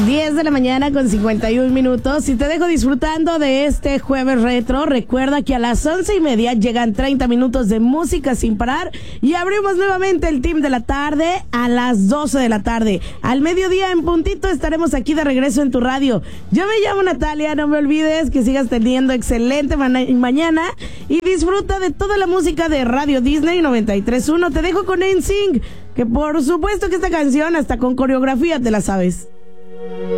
10 de la mañana con 51 minutos y te dejo disfrutando de este jueves retro. Recuerda que a las 11:30 llegan 30 minutos de música sin parar y abrimos nuevamente el team de la tarde a las 12 de la tarde. Al mediodía en puntito estaremos aquí de regreso en tu radio. Yo me llamo Natalia, no me olvides que sigas teniendo excelente mañana y disfruta de toda la música de Radio Disney 93.1. Te dejo con NSYNC, que por supuesto que esta canción hasta con coreografía te la sabes.